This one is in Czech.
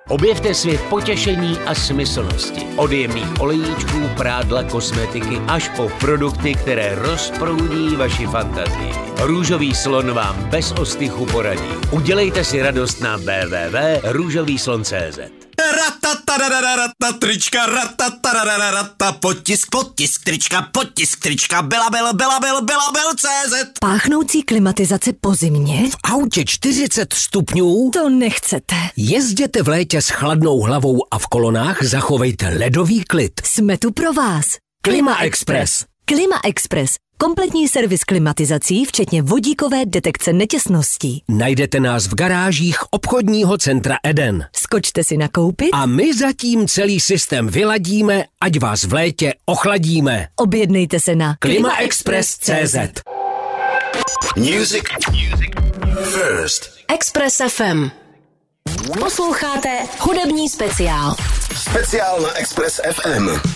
Objevte svět potěšení a smyslnosti. Od jemných olejíčků, prádla, kosmetiky až po produkty, které rozproudí vaši fantazii. Růžový slon vám bez ostychu poradí. Udělejte si radost na www.růžovýslon.cz. Trička, potisk, trička, Belabel.cz. Páchnoucí klimatizace po zimě? V autě 40 stupňů? To nechcete. Jezděte v létě s chladnou hlavou a v kolonách zachovejte ledový klid. Jsme tu pro vás. Klima Express. Klima Express. Kompletní servis klimatizací, včetně vodíkové detekce netěsností. Najdete nás v garážích obchodního centra Eden. Skočte si nakoupit a my zatím celý systém vyladíme, ať vás v létě ochladíme. Objednejte se na klimaexpress.cz. Music first. Express FM. Posloucháte hudební speciál. Speciál na Express FM.